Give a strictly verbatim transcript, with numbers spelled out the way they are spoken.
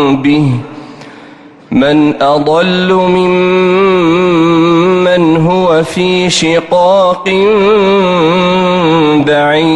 به من أضل ممن هو في شقاق بعيد.